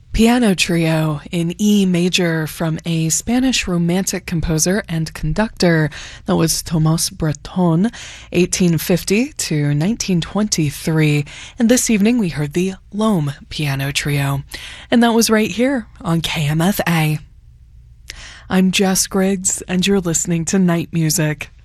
Piano Trio in E major from a Spanish Romantic composer and conductor that was Thomas Breton, 1850 to 1923. And this evening we heard the Loam Piano Trio. And that was right here on KMFA. I'm Jess Griggs, and you're listening to Night Music.